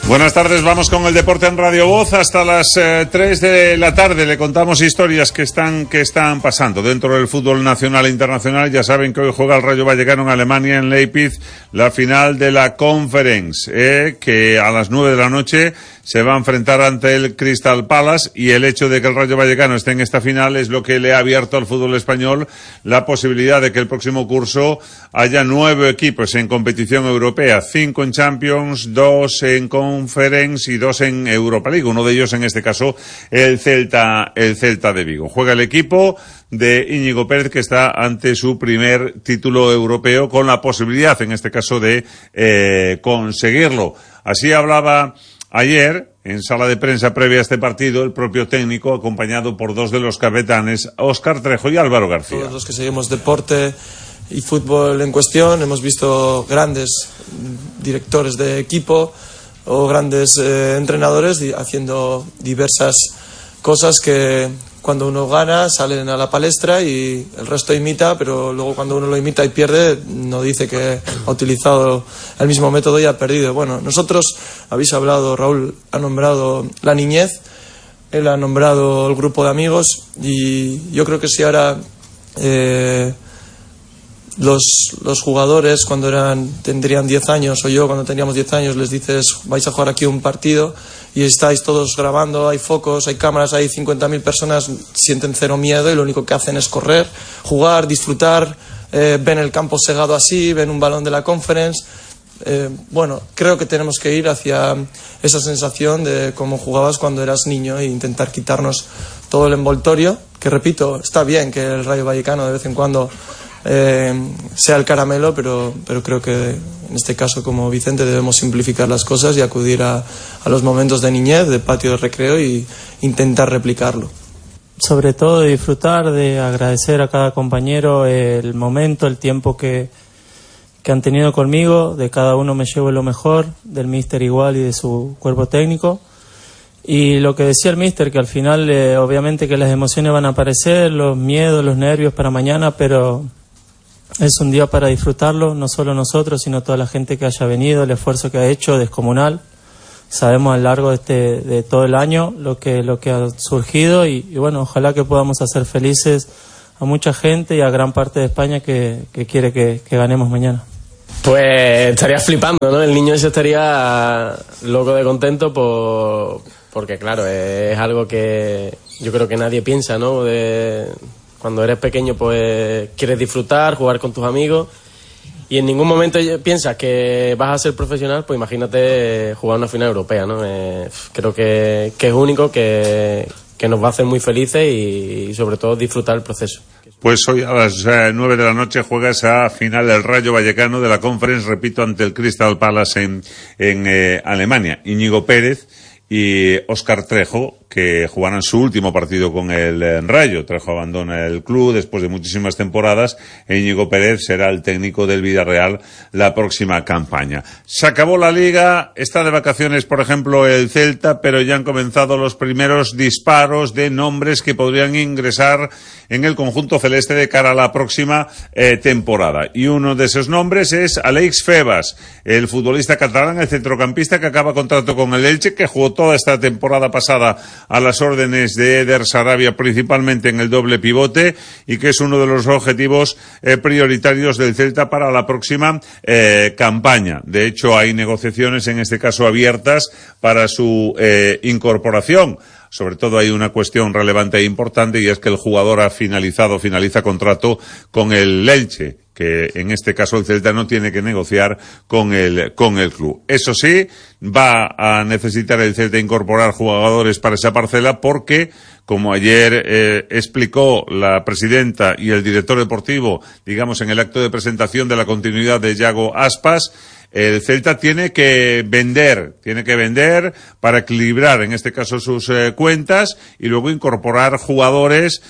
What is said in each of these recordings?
Buenas tardes, vamos con el deporte en Radio Voz hasta las 3 de la tarde. Le contamos historias que están pasando dentro del fútbol nacional e internacional. Ya saben que hoy juega el Rayo Vallecano en Alemania, en Leipzig, la final de la Conference, que a las 9 de la noche se va a enfrentar ante el Crystal Palace, y el hecho de que el Rayo Vallecano esté en esta final es lo que le ha abierto al fútbol español la posibilidad de que el próximo curso haya 9 equipos en competición europea, 5 en Champions, 2 en Conference y 2 en Europa League. Uno de ellos, en este caso, el Celta de Vigo. Juega el equipo de Íñigo Pérez, que está ante su primer título europeo, con la posibilidad, en este caso, de conseguirlo. Así hablaba ayer, en sala de prensa previa a este partido, el propio técnico, acompañado por dos de los capitanes, Óscar Trejo y Álvaro García. Todos los que seguimos deporte y fútbol en cuestión, hemos visto grandes directores de equipo o grandes entrenadores haciendo diversas cosas que cuando uno gana salen a la palestra y el resto imita, pero luego cuando uno lo imita y pierde no dice que ha utilizado el mismo método y ha perdido. Bueno, nosotros, habéis hablado, Raúl ha nombrado la niñez, él ha nombrado el grupo de amigos, y yo creo que si ahora los jugadores cuando tendrían 10 años, o yo cuando teníamos 10 años, les dices vais a jugar aquí un partido y estáis todos grabando, hay focos, hay cámaras, hay 50.000 personas, sienten cero miedo y lo único que hacen es correr, jugar, disfrutar, ven el campo segado así, ven un balón de la Conference. Bueno, creo que tenemos que ir hacia esa sensación de cómo jugabas cuando eras niño e intentar quitarnos todo el envoltorio, que repito, está bien que el Rayo Vallecano de vez en cuando sea el caramelo, pero creo que en este caso, como Vicente, debemos simplificar las cosas y acudir a los momentos de niñez, de patio de recreo, y intentar replicarlo. Sobre todo de disfrutar, de agradecer a cada compañero el momento, el tiempo que han tenido conmigo. De cada uno me llevo lo mejor, del míster igual y de su cuerpo técnico. Y lo que decía el míster, que al final obviamente que las emociones van a aparecer, los miedos, los nervios para mañana, pero es un día para disfrutarlo, no solo nosotros, sino toda la gente que haya venido, el esfuerzo que ha hecho, descomunal. Sabemos a lo largo de todo el año lo que ha surgido, y bueno, ojalá que podamos hacer felices a mucha gente y a gran parte de España que quiere que ganemos mañana. Pues estaría flipando, ¿no? El niño ese estaría loco de contento porque claro, es algo que yo creo que nadie piensa, ¿no? Cuando eres pequeño, pues quieres disfrutar, jugar con tus amigos, y en ningún momento piensas que vas a ser profesional. Pues imagínate jugar una final europea, ¿no? Creo que es único, que nos va a hacer muy felices y sobre todo disfrutar el proceso. Pues hoy a las 9 de la noche juega esa final del Rayo Vallecano de la Conference, repito, ante el Crystal Palace en Alemania. Íñigo Pérez y Óscar Trejo, que jugarán su último partido con el Rayo. Trejo abandona el club después de muchísimas temporadas, e Íñigo Pérez será el técnico del Villarreal la próxima campaña. Se acabó la Liga, está de vacaciones, por ejemplo, el Celta, pero ya han comenzado los primeros disparos de nombres que podrían ingresar en el conjunto celeste de cara a la próxima temporada. Y uno de esos nombres es Alex Febas, el futbolista catalán, el centrocampista que acaba contrato con el Elche, que jugó toda esta temporada pasada a las órdenes de Eder Sarabia, principalmente en el doble pivote, y que es uno de los objetivos prioritarios del Celta para la próxima campaña. De hecho, hay negociaciones, en este caso abiertas, para su incorporación. Sobre todo hay una cuestión relevante e importante, y es que el jugador finaliza contrato con el Elche, que en este caso el Celta no tiene que negociar con el club. Eso sí, va a necesitar el Celta incorporar jugadores para esa parcela, porque, como ayer explicó la presidenta y el director deportivo, digamos, en el acto de presentación de la continuidad de Yago Aspas, el Celta tiene que vender para equilibrar, en este caso, sus cuentas, y luego incorporar jugadores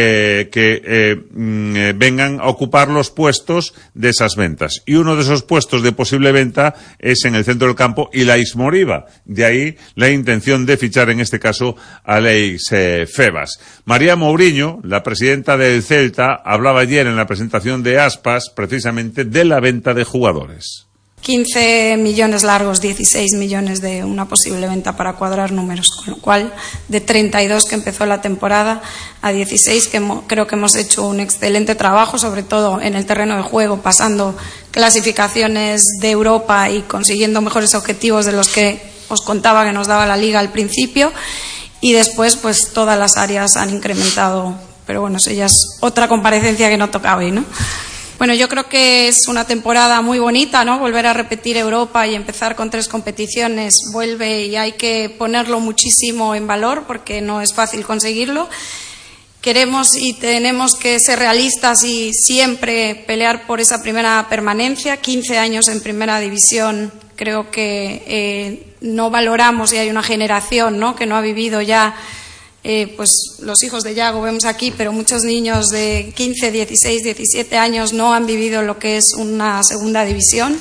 que vengan a ocupar los puestos de esas ventas. Y uno de esos puestos de posible venta es en el centro del campo Ilaix Moriba. De ahí la intención de fichar, en este caso, a Alex Febas. María Mourinho, la presidenta del Celta, hablaba ayer en la presentación de Aspas precisamente de la venta de jugadores. 15 millones largos, 16 millones de una posible venta para cuadrar números, con lo cual de 32 que empezó la temporada a 16 creo que hemos hecho un excelente trabajo, sobre todo en el terreno de juego, pasando clasificaciones de Europa y consiguiendo mejores objetivos de los que os contaba que nos daba la Liga al principio, y después pues todas las áreas han incrementado, pero bueno, eso ya es otra comparecencia que no toca hoy, ¿no? Bueno, yo creo que es una temporada muy bonita, ¿no? Volver a repetir Europa y empezar con 3 competiciones vuelve, y hay que ponerlo muchísimo en valor porque no es fácil conseguirlo. Queremos y tenemos que ser realistas y siempre pelear por esa primera permanencia. 15 años en primera división, creo que no valoramos, y hay una generación, ¿no?, que no ha vivido ya. Pues los hijos de Yago vemos aquí, pero muchos niños de 15, 16, 17 años no han vivido lo que es una segunda división,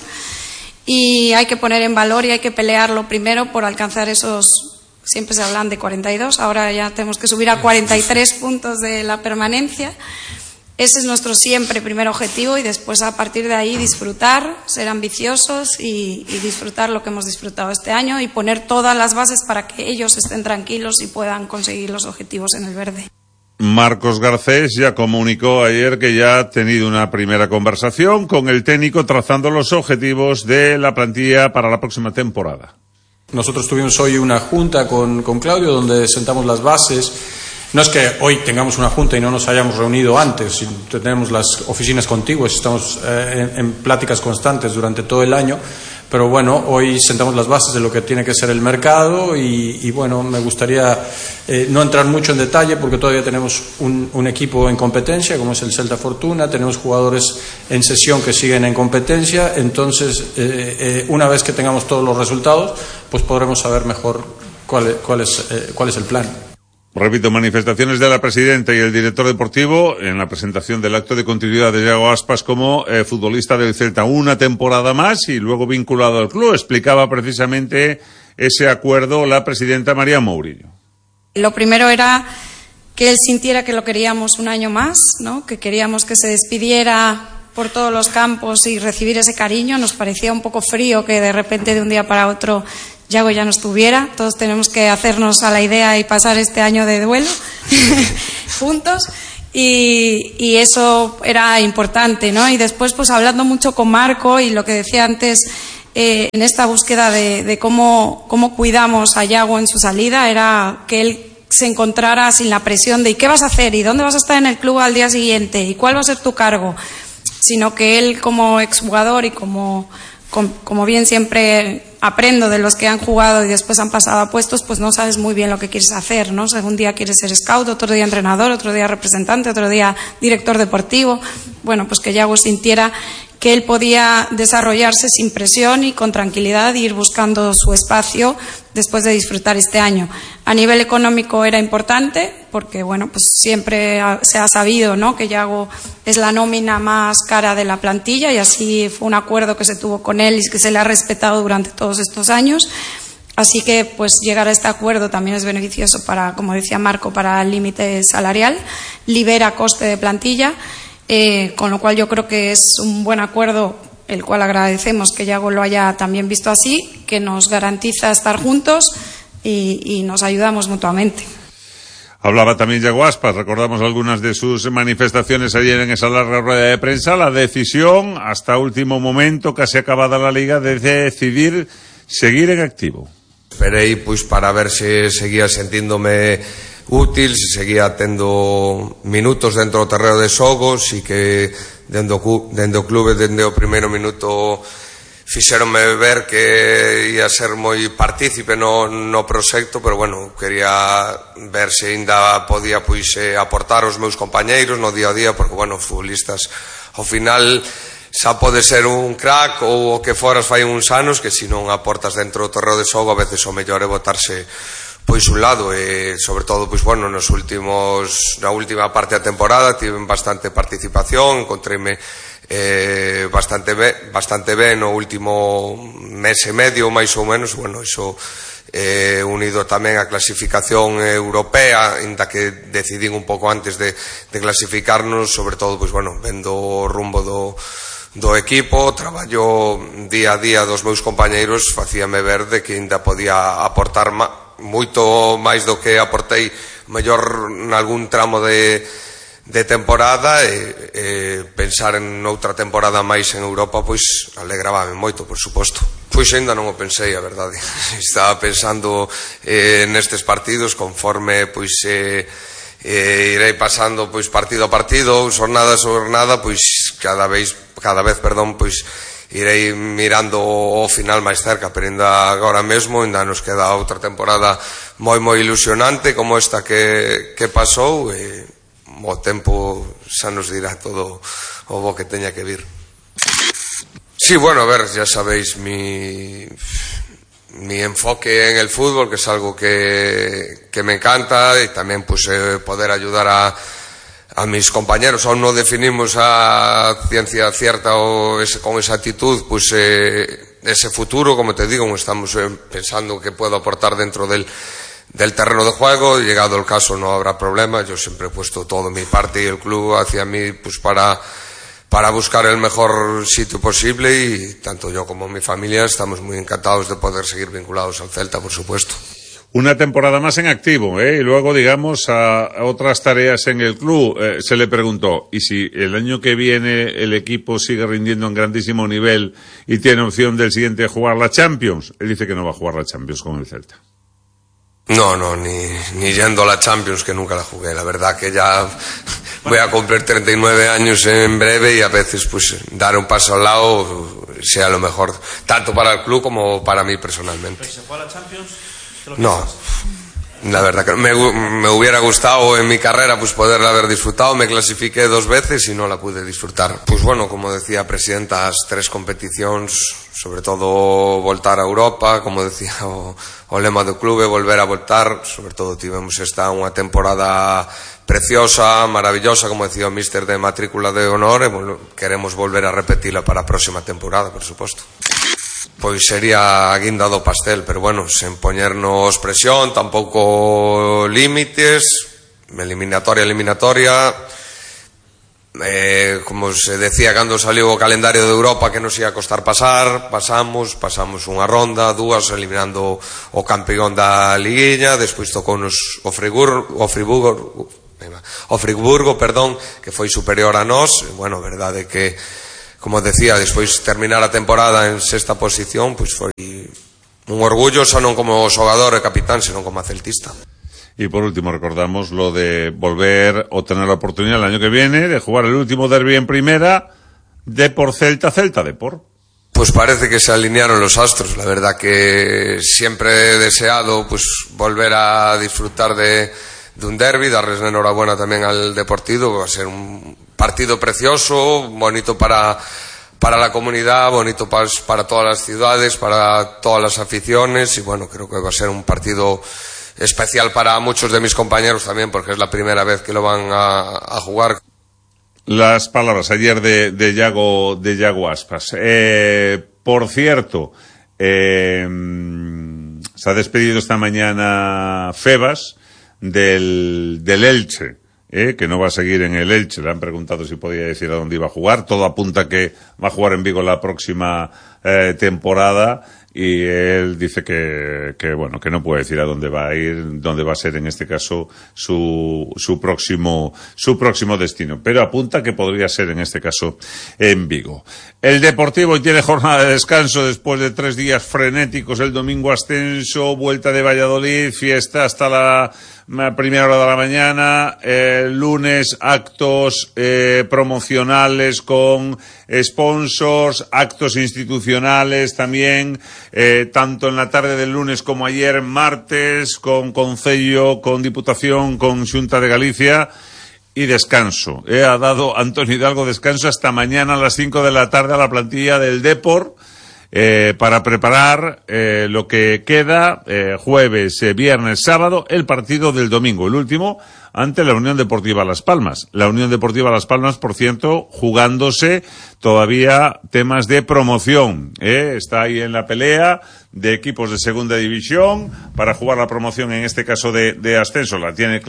y hay que poner en valor y hay que pelearlo primero por alcanzar esos, siempre se hablan de 42, ahora ya tenemos que subir a 43 puntos de la permanencia. Ese es nuestro siempre primer objetivo, y después a partir de ahí disfrutar, ser ambiciosos y disfrutar lo que hemos disfrutado este año, y poner todas las bases para que ellos estén tranquilos y puedan conseguir los objetivos en el verde. Marcos Garcés ya comunicó ayer que ya ha tenido una primera conversación con el técnico trazando los objetivos de la plantilla para la próxima temporada. Nosotros tuvimos hoy una junta con Claudio donde sentamos las bases. No es que hoy tengamos una junta y no nos hayamos reunido antes, tenemos las oficinas contiguas, estamos en pláticas constantes durante todo el año, pero bueno, hoy sentamos las bases de lo que tiene que ser el mercado y bueno, me gustaría no entrar mucho en detalle porque todavía tenemos un equipo en competencia, como es el Celta Fortuna, tenemos jugadores en sesión que siguen en competencia, entonces una vez que tengamos todos los resultados, pues podremos saber mejor cuál es el plan. Repito, manifestaciones de la presidenta y el director deportivo en la presentación del acto de continuidad de Yago Aspas como futbolista del Celta una temporada más y luego vinculado al club. Explicaba precisamente ese acuerdo la presidenta María Mourinho. Lo primero era que él sintiera que lo queríamos un año más, ¿no?, que queríamos que se despidiera por todos los campos y recibir ese cariño. Nos parecía un poco frío que de repente de un día para otro Yago ya no estuviera. Todos tenemos que hacernos a la idea y pasar este año de duelo juntos, y eso era importante, ¿no? Y después, pues hablando mucho con Marco y lo que decía antes, en esta búsqueda de cómo cuidamos a Yago en su salida, era que él se encontrara sin la presión de ¿y qué vas a hacer? ¿Y dónde vas a estar en el club al día siguiente? ¿Y cuál va a ser tu cargo? Sino que él, como exjugador y como bien siempre aprendo de los que han jugado y después han pasado a puestos, pues no sabes muy bien lo que quieres hacer, ¿no? Un día quieres ser scout, otro día entrenador, otro día representante, otro día director deportivo. Bueno, pues que Yago sintiera que él podía desarrollarse sin presión y con tranquilidad, e ir buscando su espacio después de disfrutar este año. A nivel económico era importante porque, bueno, pues siempre se ha sabido, ¿no?, que Yago es la nómina más cara de la plantilla, y así fue un acuerdo que se tuvo con él y que se le ha respetado durante todos estos años. Así que, pues, llegar a este acuerdo también es beneficioso para, como decía Marco, para el límite salarial, libera coste de plantilla, con lo cual yo creo que es un buen acuerdo, el cual agradecemos que Yago lo haya también visto así, que nos garantiza estar juntos y nos ayudamos mutuamente. Hablaba también Yago Aspas, recordamos algunas de sus manifestaciones ayer en esa larga rueda de prensa, la decisión hasta último momento, casi acabada la Liga, de decidir seguir en activo. Esperei pois para ver se seguía sentíndome útil, se seguía tendo minutos dentro do terreo de xogo, si que dende o clube, dende o primeiro minuto fixéronme ver que ia ser moi partícipe no proxecto, pero bueno, quería ver se ainda podía pois aportar aos meus compañeiros no día a día, porque bueno, os futbolistas ao final xa pode ser un crack ou o que foras fai uns anos, que se non aportas dentro do terreo de xogo a veces o mellor é botarse pois un lado, e sobre todo pois bueno, na última parte da temporada tiven bastante participación, encontreime bastante ben no último mes e medio máis ou menos. Bueno, iso unido tamén á clasificación europea, inda que decidín un pouco antes de clasificarnos, sobre todo pois bueno, vendo o rumbo do equipo, traballo día a día dos meus compañeiros, facíame ver de que ainda podía aportar moito máis do que aportei mellor nalgún tramo de temporada, e pensar en outra temporada máis en Europa pois alegrábame moito, por suposto. Pois ainda non o pensei, a verdade. Estaba pensando nestes partidos conforme pois irei pasando pois partido a partido, xornada a xornada, pois cada vez, pois irei mirando o final máis cerca, pero ainda agora mesmo ainda nos queda outra temporada moi ilusionante como esta que pasou, e o tempo xa nos dirá todo o bo que teña que vir. Sí, bueno, a ver, ya sabéis mi enfoque en el fútbol, que es algo que me encanta, y también pues poder ayudar a mis compañeros. Aún no definimos a ciencia cierta o con exactitud pues ese futuro, como te digo, estamos pensando que puedo aportar dentro del terreno de juego. Llegado el caso no habrá problema, yo siempre he puesto todo mi parte y el club hacia mí pues para buscar el mejor sitio posible, y tanto yo como mi familia estamos muy encantados de poder seguir vinculados al Celta, por supuesto. Una temporada más en activo, y luego, digamos, a otras tareas en el club. Se le preguntó, ¿y si el año que viene el equipo sigue rindiendo en grandísimo nivel y tiene opción del siguiente jugar la Champions? Él dice que no va a jugar la Champions con el Celta. No, ni yendo a la Champions, que nunca la jugué. La verdad que ya voy a cumplir 39 años en breve, y a veces pues dar un paso al lado sea lo mejor, tanto para el club como para mí personalmente. ¿Pero se juega la Champions? No, la verdad que me hubiera gustado en mi carrera pues poderla haber disfrutado. Me clasifiqué 2 veces y no la pude disfrutar. Pues bueno, como decía presidenta, as 3 competicións, sobre todo voltar a Europa, como decía o lema do clube, volver a voltar. Sobre todo tivemos esta unha temporada preciosa, maravillosa, como decía o míster, de matrícula de honor, e queremos volver a repetila para a próxima temporada, por suposto. Pois sería a guinda do pastel, pero bueno, sen poñernos presión, tampouco límites, eliminatoria, como se decía cando saliu o calendario de Europa que nos ia costar pasamos unha ronda, 2, eliminando o campeón da liguilla, despois tocounos o Friburgo, que foi superior a nós. Bueno, verdade que, como decía, despois terminar a temporada en 6ª posición, pois foi un orgullo, xa non como xogador e capitán, senón como celtista. Y por último recordamos lo de volver o tener la oportunidad el año que viene de jugar el último derbi en primera, Depor Celta Depor. Pues parece que se alinearon los astros. La verdad que siempre he deseado pues volver a disfrutar de un derbi, darles enhorabuena también al Deportivo. Va a ser un partido precioso, bonito para la comunidad, bonito para todas las ciudades, para todas las aficiones, y bueno, creo que va a ser un partido especial para muchos de mis compañeros también, porque es la primera vez que lo van a jugar. Las palabras ayer de Yago Aspas. Por cierto, se ha despedido esta mañana Febas del Elche, que no va a seguir en el Elche. Le han preguntado si podía decir a dónde iba a jugar. Todo apunta que va a jugar en Vigo la próxima temporada, y él dice que bueno, que no puede decir a dónde va a ir, dónde va a ser en este caso su próximo destino, pero apunta que podría ser en este caso en Vigo. El Deportivo tiene jornada de descanso después de 3 días frenéticos. El domingo ascenso, vuelta de Valladolid, fiesta hasta la primera hora de la mañana, lunes actos promocionales con sponsors, actos institucionales también, tanto en la tarde del lunes como ayer martes, con Concello, con Diputación, con Xunta de Galicia, y descanso. Ha dado Antonio Hidalgo descanso hasta mañana a las 5 de la tarde a la plantilla del Depor, para preparar lo que queda, jueves, viernes, sábado, el partido del domingo, el último, ante la Unión Deportiva Las Palmas. La Unión Deportiva Las Palmas, por cierto, jugándose todavía temas de promoción. Está ahí en la pelea de equipos de segunda división para jugar la promoción, en este caso de ascenso. La tiene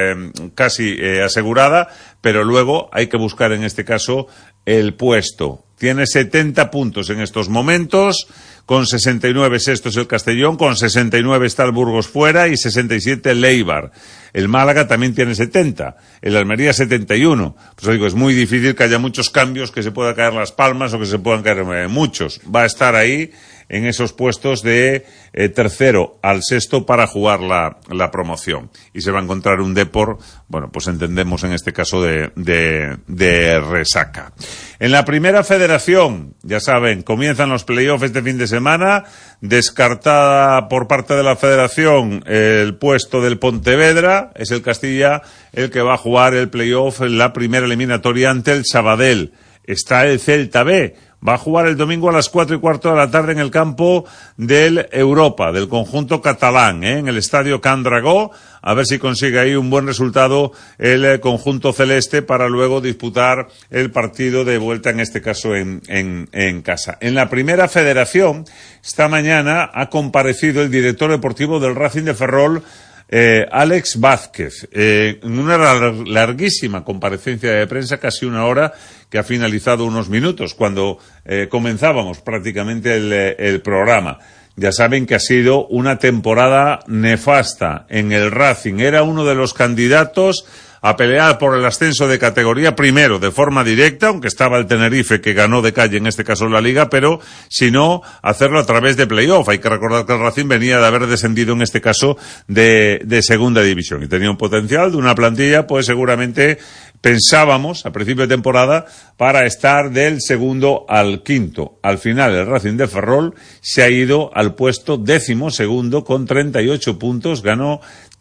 casi asegurada, pero luego hay que buscar en este caso el puesto tiene 70 puntos en estos momentos, con 69 sexto es el Castellón, con 69 está el Burgos fuera y 67 el Eibar. El Málaga también tiene 70, el Almería 71. Pues digo, es muy difícil que haya muchos cambios, que se pueda caer Las Palmas o que se puedan caer muchos. Va a estar ahí en esos puestos de tercero al sexto para jugar la promoción. Y se va a encontrar un Depor, bueno, pues entendemos en este caso de resaca. En la primera federación, ya saben, comienzan los playoffs este fin de semana, descartada por parte de la federación el puesto del Pontevedra, es el Castilla el que va a jugar el playoff en la primera eliminatoria ante el Sabadell. Está el Celta B, va a jugar el domingo a las 4:15 de la tarde en el campo del Europa, del conjunto catalán, en el estadio Can Dragó, a ver si consigue ahí un buen resultado el conjunto celeste para luego disputar el partido de vuelta, en este caso en casa. En la primera federación, esta mañana ha comparecido el director deportivo del Racing de Ferrol, Alex Vázquez, en una larguísima comparecencia de prensa, casi una hora, que ha finalizado unos minutos cuando comenzábamos prácticamente el programa. Ya saben que ha sido una temporada nefasta en el Racing. Era uno de los candidatos a pelear por el ascenso de categoría primero de forma directa, aunque estaba el Tenerife que ganó de calle en este caso la Liga, pero si no, hacerlo a través de playoff. Hay que recordar que el Racing venía de haber descendido en este caso de segunda división y tenía un potencial de una plantilla, pues seguramente pensábamos a principio de temporada para estar del segundo al quinto. Al final el Racing de Ferrol se ha ido al puesto 12º con 38 puntos, ganó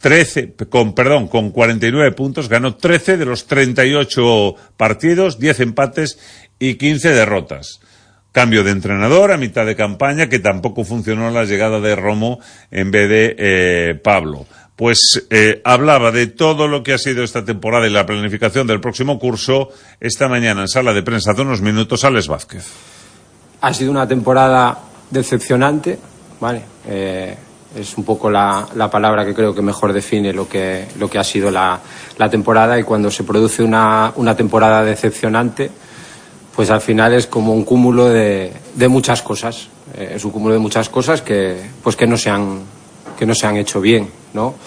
49 puntos, ganó 13 de los 38 partidos, 10 empates y 15 derrotas. Cambio de entrenador a mitad de campaña, que tampoco funcionó la llegada de Romo en vez de Pablo. Pues hablaba de todo lo que ha sido esta temporada y la planificación del próximo curso esta mañana en sala de prensa de unos minutos, Alex Vázquez. Ha sido una temporada decepcionante, ¿vale? Es un poco la palabra que creo que mejor define lo que ha sido la temporada, y cuando se produce una temporada decepcionante, pues al final es como un cúmulo de muchas cosas. Es un cúmulo de muchas cosas que no se han hecho bien, ¿no?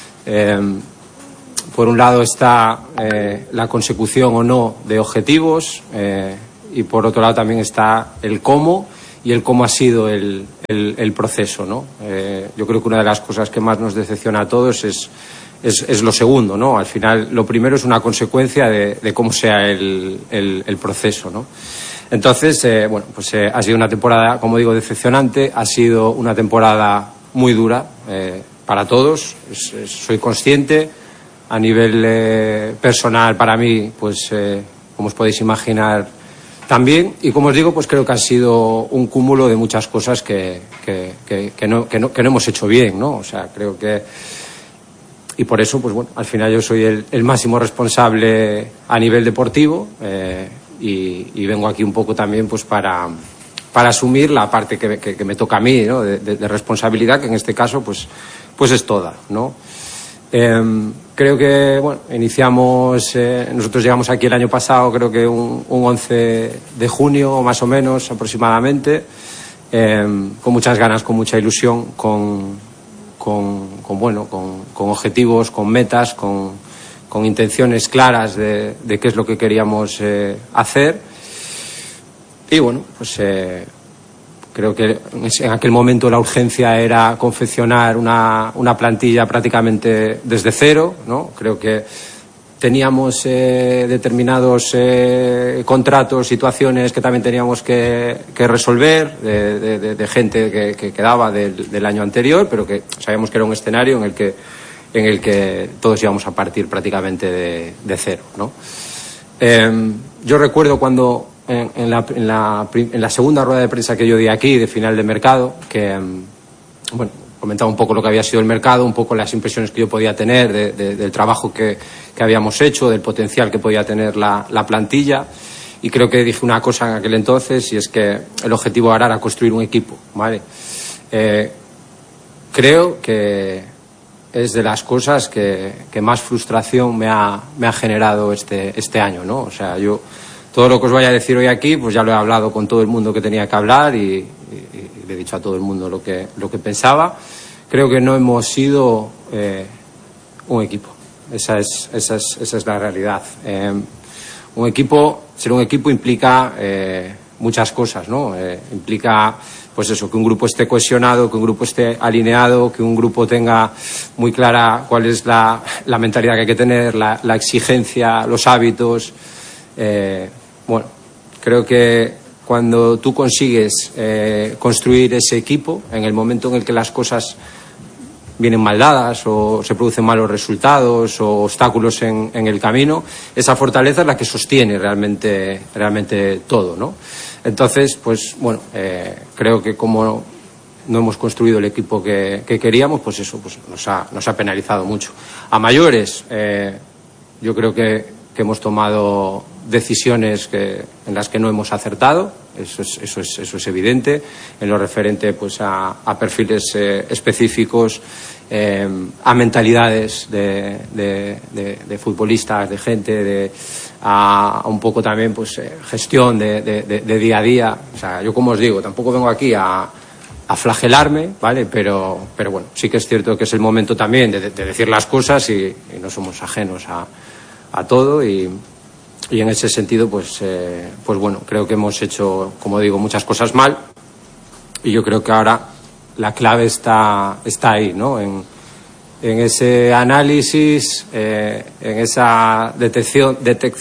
Por un lado está la consecución o no de objetivos, y por otro lado también está el cómo, y el cómo ha sido el proceso, ¿no? Yo creo que una de las cosas que más nos decepciona a todos es lo segundo, ¿no? Al final, lo primero es una consecuencia de cómo sea el proceso, ¿no? Entonces, ha sido una temporada, como digo, decepcionante, ha sido una temporada muy dura para todos, soy consciente. A nivel personal, para mí, pues como os podéis imaginar, también. Y como os digo, pues creo que ha sido un cúmulo de muchas cosas que no hemos hecho bien, ¿no? O sea, creo que... Y por eso, pues bueno, al final yo soy el máximo responsable a nivel deportivo, y vengo aquí un poco también pues para asumir la parte que me toca a mí, ¿no? de responsabilidad, que en este caso pues es toda, ¿no? Creo que, bueno, iniciamos, nosotros llegamos aquí el año pasado, creo que un 11 de junio, más o menos, aproximadamente, con muchas ganas, con mucha ilusión, con objetivos, con metas, con intenciones claras de qué es lo que queríamos hacer. Y bueno, pues creo que en aquel momento la urgencia era confeccionar una plantilla prácticamente desde cero, ¿no? Creo que teníamos determinados contratos, situaciones que también teníamos que resolver, de gente que quedaba del año anterior, pero que sabíamos que era un escenario en el que todos íbamos a partir prácticamente de cero, ¿no? Yo recuerdo cuando en la segunda rueda de prensa que yo di aquí, de final de mercado, que comentaba un poco lo que había sido el mercado, un poco las impresiones que yo podía tener del trabajo que habíamos hecho, del potencial que podía tener la plantilla, y creo que dije una cosa en aquel entonces, y es que el objetivo ahora era construir un equipo, ¿vale? Creo que es de las cosas que más frustración me ha generado este año, ¿no? O sea, yo todo lo que os vaya a decir hoy aquí, pues ya lo he hablado con todo el mundo que tenía que hablar y le he dicho a todo el mundo lo que pensaba. Creo que no hemos sido un equipo. Esa es la realidad. Ser un equipo implica muchas cosas, ¿no? Implica, pues eso, que un grupo esté cohesionado, que un grupo esté alineado, que un grupo tenga muy clara cuál es la mentalidad que hay que tener, la exigencia, los hábitos. Bueno, creo que cuando tú consigues construir ese equipo, en el momento en el que las cosas vienen mal dadas o se producen malos resultados o obstáculos en el camino, esa fortaleza es la que sostiene realmente todo, ¿no? Entonces, pues bueno, creo que como no hemos construido el equipo que queríamos, pues eso pues nos ha penalizado mucho. A mayores, yo creo que hemos tomado decisiones en las que no hemos acertado, eso es evidente, en lo referente pues a perfiles específicos, a mentalidades de futbolistas, de gente, a un poco también pues gestión de día a día. O sea, yo como os digo, tampoco vengo aquí a flagelarme, ¿vale? Pero bueno, sí que es cierto que es el momento también de decir las cosas y no somos ajenos a todo y en ese sentido pues bueno, creo que hemos hecho, como digo, muchas cosas mal y yo creo que ahora la clave está ahí, ¿no? En ese análisis, en esa detección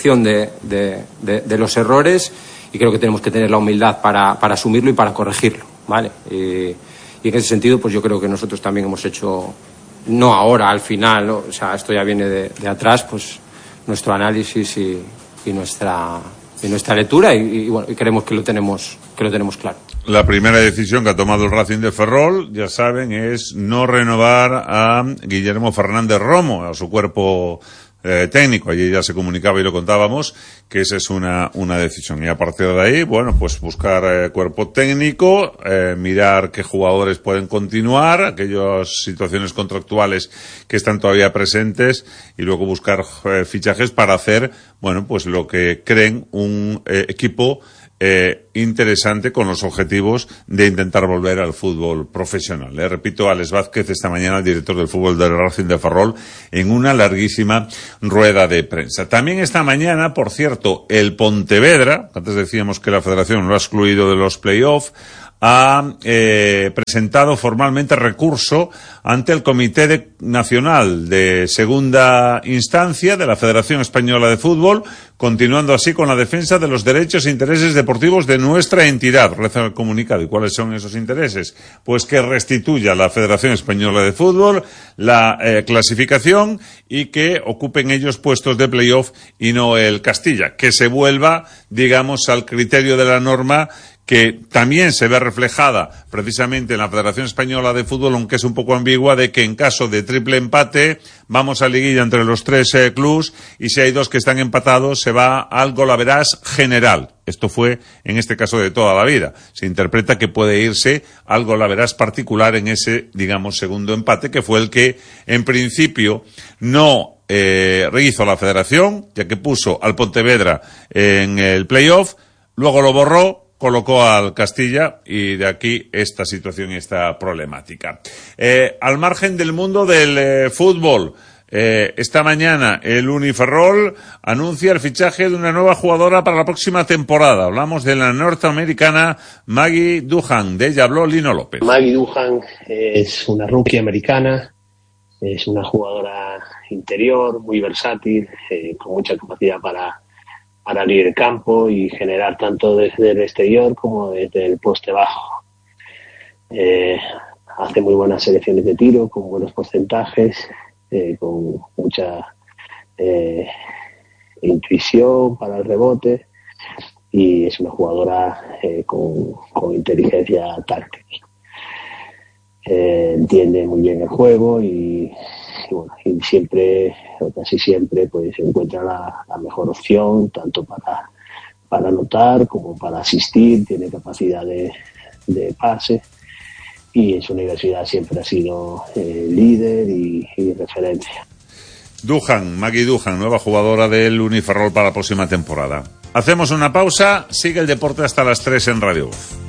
de los errores y creo que tenemos que tener la humildad para asumirlo y para corregirlo, ¿vale? Y en ese sentido pues yo creo que nosotros también hemos hecho, no ahora, al final, ¿no? O sea, esto ya viene de atrás, pues nuestro análisis y nuestra lectura y bueno, y creemos que lo tenemos claro. La primera decisión que ha tomado el Racing de Ferrol, ya saben, es no renovar a Guillermo Fernández Romo, a su cuerpo técnico. Allí ya se comunicaba y lo contábamos que esa es una decisión. Y a partir de ahí, bueno, pues buscar cuerpo técnico, mirar qué jugadores pueden continuar, aquellas situaciones contractuales que están todavía presentes y luego buscar fichajes para hacer, bueno, pues lo que creen un equipo interesante con los objetivos de intentar volver al fútbol profesional. Repito, Alex Vázquez esta mañana, el director del fútbol del Racing de Ferrol, en una larguísima rueda de prensa. También esta mañana, por cierto, el Pontevedra, antes decíamos que la Federación lo ha excluido de los play-off, ha presentado formalmente recurso ante el Comité Nacional de Segunda Instancia de la Federación Española de Fútbol, continuando así con la defensa de los derechos e intereses deportivos de nuestra entidad. Reza el comunicado. ¿Y cuáles son esos intereses? Pues que restituya la Federación Española de Fútbol la clasificación y que ocupen ellos puestos de playoff y no el Castilla. Que se vuelva, digamos, al criterio de la norma que también se ve reflejada precisamente en la Federación Española de Fútbol, aunque es un poco ambigua, de que en caso de triple empate vamos a liguilla entre los tres clubs y si hay dos que están empatados se va al golaverás general. Esto fue en este caso de toda la vida. Se interpreta que puede irse al golaverás particular en ese, digamos, segundo empate, que fue el que en principio no rehizo la Federación, ya que puso al Pontevedra en el playoff, luego lo borró, colocó al Castilla y de aquí esta situación y esta problemática. Al margen del mundo del fútbol, esta mañana el Uniferrol anuncia el fichaje de una nueva jugadora para la próxima temporada. Hablamos de la norteamericana Maggie Duhan. De ella habló Lino López. Maggie Duhan es una rookie americana, es una jugadora interior, muy versátil, con mucha capacidad para abrir el campo y generar tanto desde el exterior como desde el poste bajo. Hace muy buenas selecciones de tiro, con buenos porcentajes, con mucha intuición para el rebote y es una jugadora con inteligencia táctica. Entiende muy bien el juego y bueno, y siempre, o casi siempre, pues encuentra la mejor opción, tanto para anotar como para asistir, tiene capacidad de pase y en su universidad siempre ha sido líder y referencia. Maggie Duhan, nueva jugadora del Uniferrol para la próxima temporada. Hacemos una pausa, sigue el deporte hasta las 3 en Radio Voz.